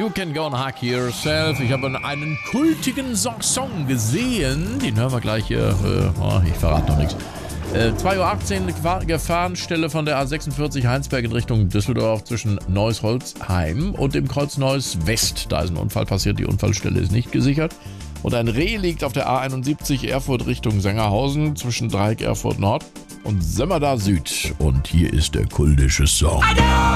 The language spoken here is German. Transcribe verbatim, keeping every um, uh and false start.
You Can Go and Hack Yourself. Ich habe einen kultigen Song, Song gesehen. Den hören wir gleich hier. Äh, oh, ich verrate noch nichts. Äh, zwei Uhr achtzehn Gefahrenstelle von der A sechsundvierzig Heinsberg in Richtung Düsseldorf zwischen Neuss-Holzheim und dem Kreuz Neuss West. Da ist ein Unfall passiert, die Unfallstelle ist nicht gesichert. Und ein Reh liegt auf der A einundsiebzig Erfurt Richtung Sengerhausen zwischen Dreieck Erfurt Nord und Sömmerda Süd. Und hier ist der kultische Song.